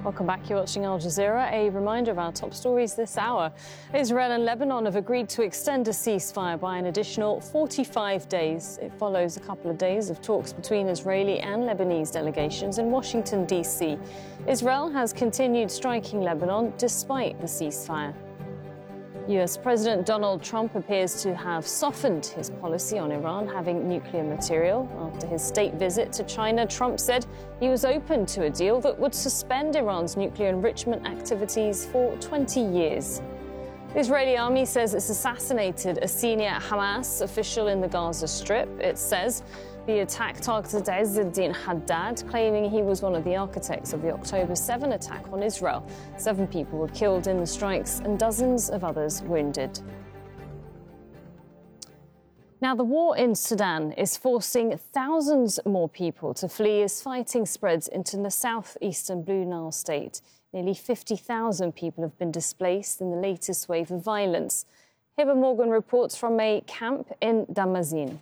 Welcome back. You're watching Al Jazeera. A reminder of our top stories this hour. Israel and Lebanon have agreed to extend a ceasefire by an additional 45 days. It follows a couple of days of talks between Israeli and Lebanese delegations in Washington, D.C. Israel has continued striking Lebanon despite the ceasefire. US President Donald Trump appears to have softened his policy on Iran having nuclear material. After his state visit to China, Trump said he was open to a deal that would suspend Iran's nuclear enrichment activities for 20 years. The Israeli army says it's assassinated a senior Hamas official in the Gaza Strip. It says the attack targeted Izz al-Din Haddad, claiming he was one of the architects of the October 7 attack on Israel. 7 people were killed in the strikes and dozens of others wounded. Now, the war in Sudan is forcing thousands more people to flee as fighting spreads into the southeastern Blue Nile state. Nearly 50,000 people have been displaced in the latest wave of violence. Hiba Morgan reports from a camp in Damazin.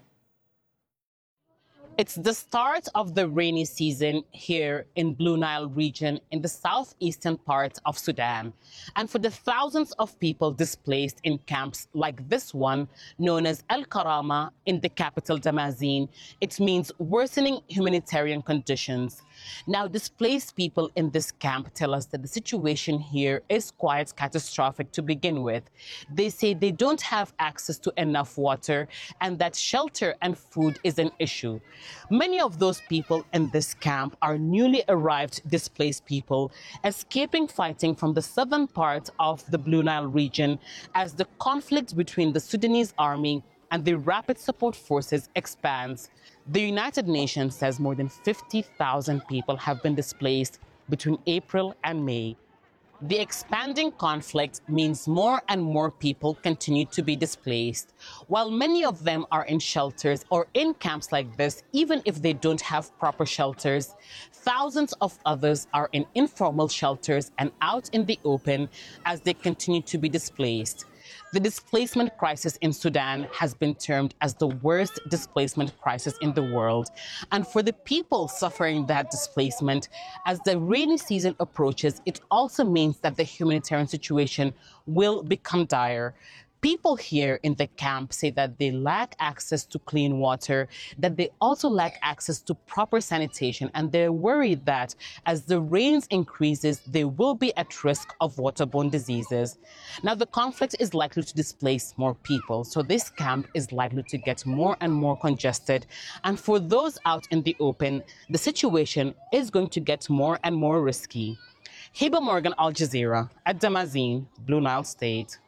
It's the start of the rainy season here in Blue Nile region in the southeastern part of Sudan. And for the thousands of people displaced in camps like this one, known as El Karama in the capital Damazin, it means worsening humanitarian conditions. Now, displaced people in this camp tell us that the situation here is quite catastrophic to begin with. They say they don't have access to enough water and that shelter and food is an issue. Many of those people in this camp are newly arrived displaced people escaping fighting from the southern part of the Blue Nile region as the conflict between the Sudanese army and the Rapid Support Forces expands. The United Nations says more than 50,000 people have been displaced between April and May. The expanding conflict means more and more people continue to be displaced. While many of them are in shelters or in camps like this, even if they don't have proper shelters, thousands of others are in informal shelters and out in the open as they continue to be displaced. The displacement crisis in Sudan has been termed as the worst displacement crisis in the world. And for the people suffering that displacement, as the rainy season approaches, it also means that the humanitarian situation will become dire. People here in the camp say that they lack access to clean water, that they also lack access to proper sanitation, and they're worried that as the rains increases, they will be at risk of waterborne diseases. Now, the conflict is likely to displace more people, so this camp is likely to get more and more congested. And for those out in the open, the situation is going to get more and more risky. Hiba Morgan, Al Jazeera, at Damazin, Blue Nile State.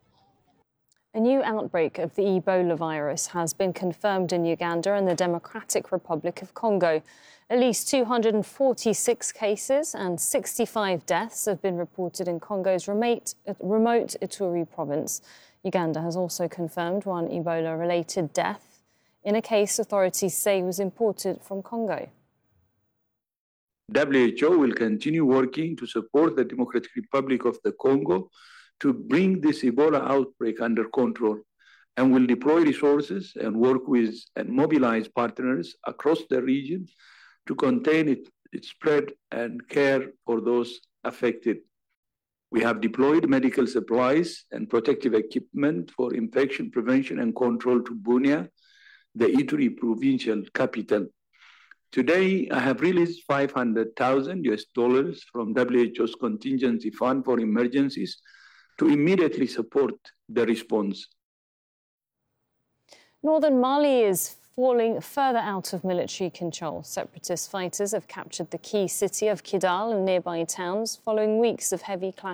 A new outbreak of the Ebola virus has been confirmed in Uganda and the Democratic Republic of Congo. At least 246 cases and 65 deaths have been reported in Congo's remote Ituri province. Uganda has also confirmed one Ebola-related death in a case authorities say was imported from Congo. WHO will continue working to support the Democratic Republic of the Congo to bring this Ebola outbreak under control, and will deploy resources and work with and mobilize partners across the region to contain its spread and care for those affected. We have deployed medical supplies and protective equipment for infection prevention and control to Bunia, the Ituri provincial capital. Today, I have released $500,000 from WHO's contingency fund for emergencies to immediately support the response. Northern Mali is falling further out of military control. Separatist fighters have captured the key city of Kidal and nearby towns following weeks of heavy clashes.